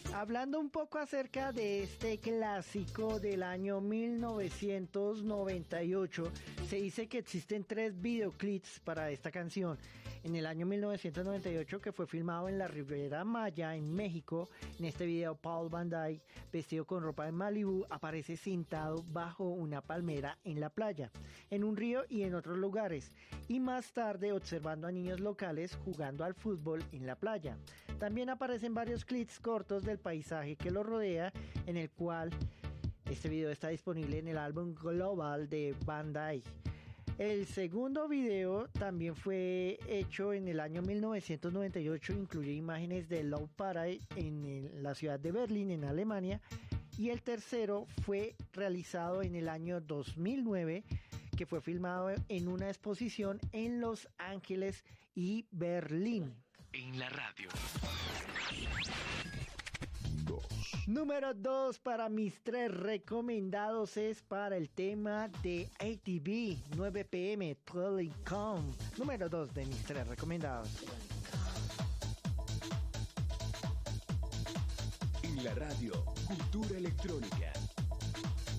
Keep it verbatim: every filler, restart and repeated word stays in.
Hablando un poco acerca de este clásico del año mil novecientos noventa y ocho, se dice que existen tres videoclips para esta canción. En el año mil novecientos noventa y ocho, que fue filmado en la Riviera Maya, en México, en este video Paul Van Dyke, vestido con ropa de Malibu, aparece sentado bajo una palmera en la playa, en un río y en otros lugares, y más tarde observando a niños locales jugando al fútbol en la playa. También aparecen varios clips cortos del paisaje que lo rodea, en el cual este video está disponible en el álbum Global de Van Dyke. El segundo video también fue hecho en el año mil novecientos noventa y ocho, incluye imágenes de Love Parade en la ciudad de Berlín, en Alemania, y el tercero fue realizado en el año dos mil nueve, que fue filmado en una exposición en Los Ángeles y Berlín. En la radio. Número dos para mis tres recomendados es para el tema de A T V, nueve p m, Totally Calm. Número dos de mis tres recomendados. En la radio, Cultura Electrónica.